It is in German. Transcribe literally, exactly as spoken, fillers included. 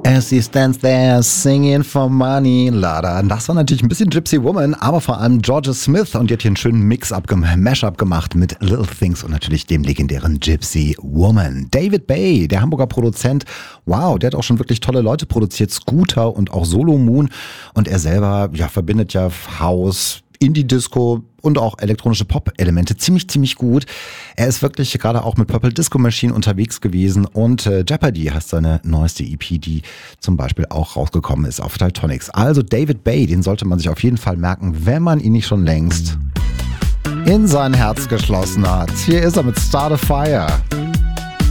As he stands there singing for money. Lada. Das war natürlich ein bisschen Gypsy Woman, aber vor allem Georgia Smith. Und die hat hier einen schönen Mix-up, Mash-up gemacht mit Little Things und natürlich dem legendären Gypsy Woman. David Bay, der Hamburger Produzent. Wow, der hat auch schon wirklich tolle Leute produziert. Scooter und auch Solo Moon. Und er selber, ja, verbindet ja House, Indie-Disco und auch elektronische Pop-Elemente ziemlich, ziemlich gut. Er ist wirklich gerade auch mit Purple Disco Machine unterwegs gewesen und äh, Jeopardy heißt seine neueste E P, die zum Beispiel auch rausgekommen ist auf Titonics. Also David Bay, den sollte man sich auf jeden Fall merken, wenn man ihn nicht schon längst in sein Herz geschlossen hat. Hier ist er mit Start a Fire.